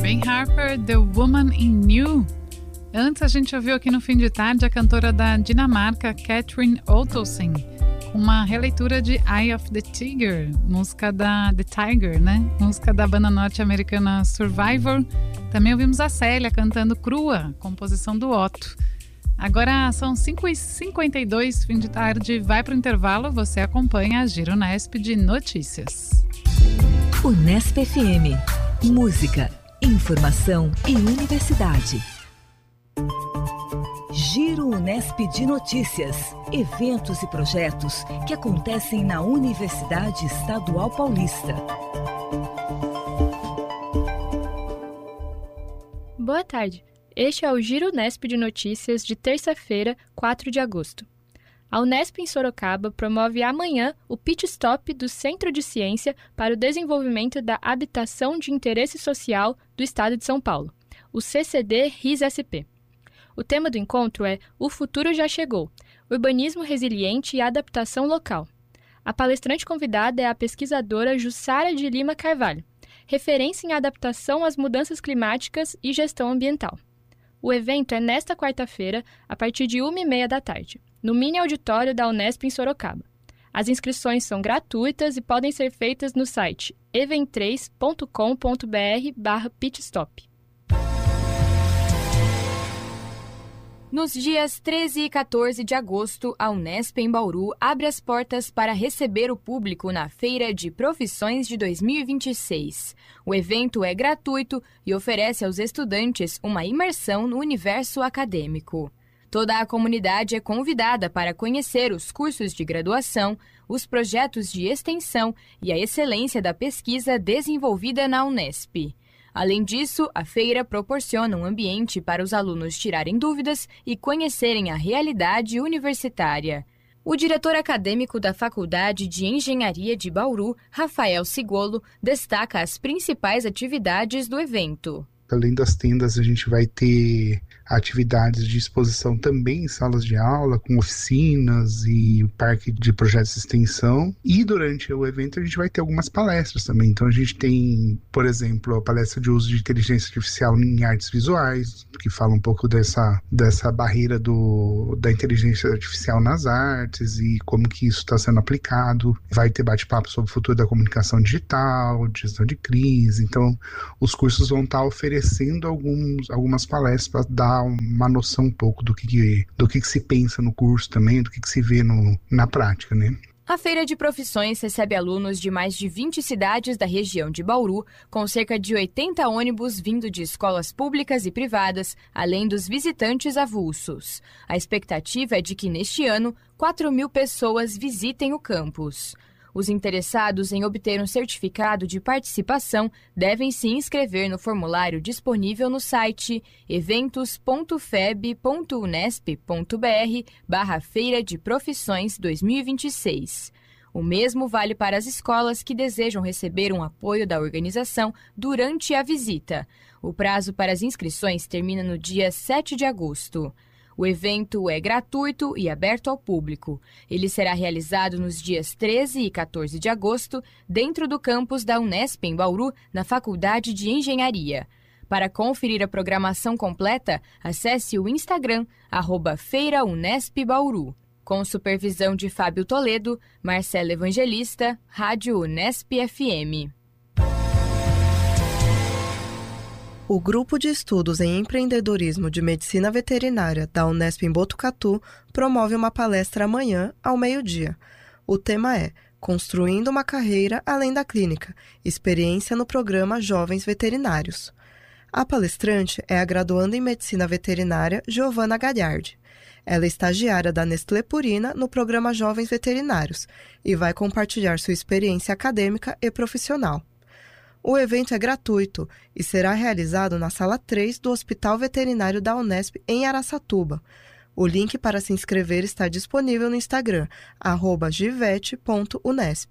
Ben Harper, The Woman in You. Antes a gente ouviu aqui no Fim de Tarde a cantora da Dinamarca, Katrin Ottolsen, com uma releitura de Eye of the Tiger, música da The Tiger, né? Música da banda norte-americana Survivor. Também ouvimos a Célia cantando Crua, composição do Otto. Agora são 5h52, Fim de Tarde, vai para o intervalo, você acompanha a Giro Unesp de Notícias. Unesp FM, música, informação e universidade. Giro Unesp de Notícias, eventos e projetos que acontecem na Universidade Estadual Paulista. Boa tarde, este é o Giro Unesp de Notícias de terça-feira, 4 de agosto. A Unesp em Sorocaba promove amanhã o Pit Stop do Centro de Ciência para o Desenvolvimento da Habitação de Interesse Social do Estado de São Paulo, o CCD-RIS-SP. O tema do encontro é O Futuro Já Chegou, Urbanismo Resiliente e Adaptação Local. A palestrante convidada é a pesquisadora Jussara de Lima Carvalho, referência em adaptação às mudanças climáticas e gestão ambiental. O evento é nesta quarta-feira, a partir de 1h30 da tarde, no mini auditório da Unesp em Sorocaba. As inscrições são gratuitas e podem ser feitas no site event3.com.br/pitstop. Nos dias 13 e 14 de agosto, a Unesp em Bauru abre as portas para receber o público na Feira de Profissões de 2026. O evento é gratuito e oferece aos estudantes uma imersão no universo acadêmico. Toda a comunidade é convidada para conhecer os cursos de graduação, os projetos de extensão e a excelência da pesquisa desenvolvida na Unesp. Além disso, a feira proporciona um ambiente para os alunos tirarem dúvidas e conhecerem a realidade universitária. O diretor acadêmico da Faculdade de Engenharia de Bauru, Rafael Sigolo, destaca as principais atividades do evento. Além das tendas, a gente vai ter atividades de exposição também em salas de aula, com oficinas e o parque de projetos de extensão. E durante o evento a gente vai ter algumas palestras também. Então a gente tem, por exemplo, a palestra de uso de inteligência artificial em artes visuais, que fala um pouco dessa barreira da inteligência artificial nas artes e como que isso está sendo aplicado. Vai ter bate-papo sobre o futuro da comunicação digital, gestão de crise. Então os cursos vão estar oferecendo algumas palestras para dar uma noção um pouco do que se pensa no curso também, do que se vê na prática, né? A Feira de Profissões recebe alunos de mais de 20 cidades da região de Bauru, com cerca de 80 ônibus vindo de escolas públicas e privadas, além dos visitantes avulsos. A expectativa é de que, neste ano, 4.000 pessoas visitem o campus. Os interessados em obter um certificado de participação devem se inscrever no formulário disponível no site eventos.feb.unesp.br/Feira de Profissões 2026. O mesmo vale para as escolas que desejam receber um apoio da organização durante a visita. O prazo para as inscrições termina no dia 7 de agosto. O evento é gratuito e aberto ao público. Ele será realizado nos dias 13 e 14 de agosto, dentro do campus da Unesp em Bauru, na Faculdade de Engenharia. Para conferir a programação completa, acesse o Instagram, @FeiraUnespBauru. Com supervisão de Fábio Toledo, Marcelo Evangelista, Rádio Unesp FM. O Grupo de Estudos em Empreendedorismo de Medicina Veterinária da Unesp em Botucatu promove uma palestra amanhã, ao meio-dia. O tema é Construindo uma Carreira Além da Clínica, experiência no programa Jovens Veterinários. A palestrante é a graduanda em Medicina Veterinária Giovana Gagliardi. Ela é estagiária da Nestlé Purina no programa Jovens Veterinários e vai compartilhar sua experiência acadêmica e profissional. O evento é gratuito e será realizado na Sala 3 do Hospital Veterinário da Unesp, em Araçatuba. O link para se inscrever está disponível no Instagram, @givete.unesp.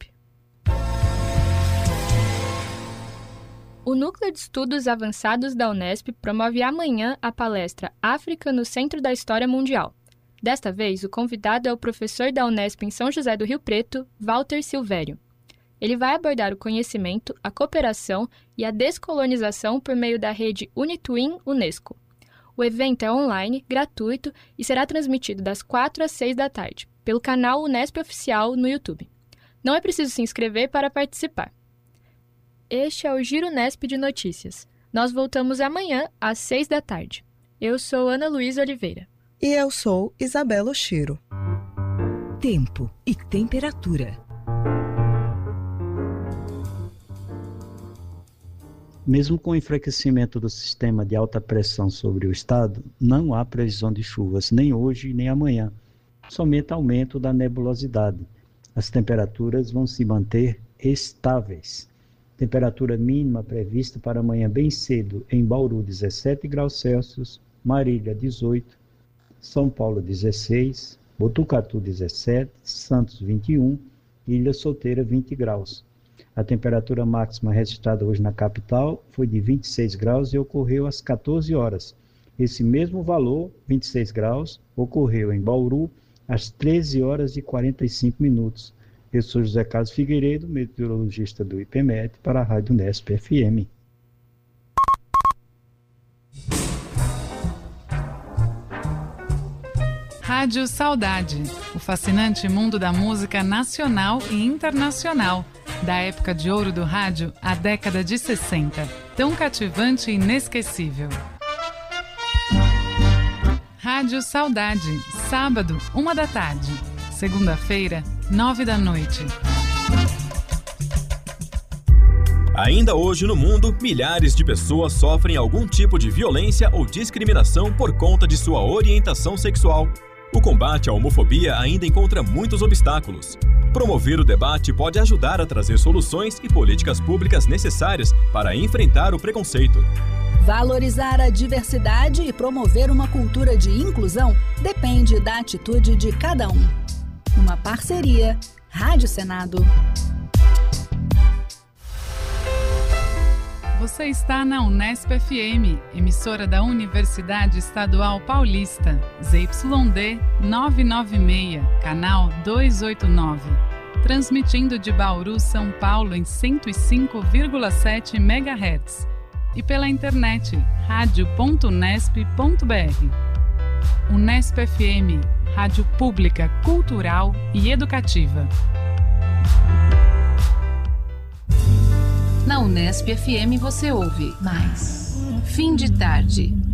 O Núcleo de Estudos Avançados da Unesp promove amanhã a palestra África no Centro da História Mundial. Desta vez, o convidado é o professor da Unesp em São José do Rio Preto, Walter Silvério. Ele vai abordar o conhecimento, a cooperação e a descolonização por meio da rede Unitwin Unesco. O evento é online, gratuito e será transmitido das 4 às 6 da tarde, pelo canal Unesp Oficial no YouTube. Não é preciso se inscrever para participar. Este é o Giro Unesp de Notícias. Nós voltamos amanhã às 6 da tarde. Eu sou Ana Luísa Oliveira. E eu sou Isabela Oshiro. Tempo e temperatura. Mesmo com o enfraquecimento do sistema de alta pressão sobre o estado, não há previsão de chuvas nem hoje nem amanhã, somente aumento da nebulosidade. As temperaturas vão se manter estáveis. Temperatura mínima prevista para amanhã bem cedo em Bauru, 17 graus Celsius, Marília, 18, São Paulo, 16, Botucatu, 17, Santos, 21, Ilha Solteira, 20 graus. A temperatura máxima registrada hoje na capital foi de 26 graus e ocorreu às 14 horas. Esse mesmo valor, 26 graus, ocorreu em Bauru às 13 horas e 45 minutos. Eu sou José Carlos Figueiredo, meteorologista do IPMET, para a Rádio Unesp FM. Rádio Saudade, o fascinante mundo da música nacional e internacional, da época de ouro do rádio à década de 60. Tão cativante e inesquecível. Rádio Saudade, sábado, 1 da tarde. Segunda-feira, 9 da noite. Ainda hoje no mundo, milhares de pessoas sofrem algum tipo de violência ou discriminação por conta de sua orientação sexual. O combate à homofobia ainda encontra muitos obstáculos. Promover o debate pode ajudar a trazer soluções e políticas públicas necessárias para enfrentar o preconceito. Valorizar a diversidade e promover uma cultura de inclusão depende da atitude de cada um. Uma parceria, Rádio Senado. Você está na Unesp FM, emissora da Universidade Estadual Paulista, ZYD 996, canal 289. Transmitindo de Bauru, São Paulo, em 105,7 MHz. E pela internet, radio.unesp.br. Unesp FM, rádio pública, cultural e educativa. Na Unesp FM você ouve mais Fim de Tarde,